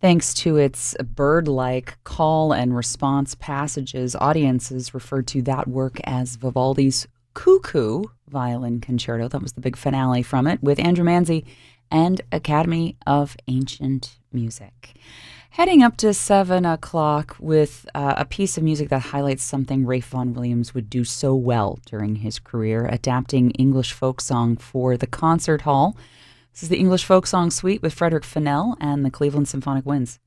Thanks to its bird-like call and response passages, audiences referred to that work as Vivaldi's Cuckoo Violin Concerto. That was the big finale from it, with Andrew Manzi and Academy of Ancient Music. Heading up to 7 o'clock with a piece of music that highlights something Ralph Vaughan Williams would do so well during his career, adapting English folk song for the concert hall. This is the English Folk Song Suite with Frederick Fennell and the Cleveland Symphonic Winds.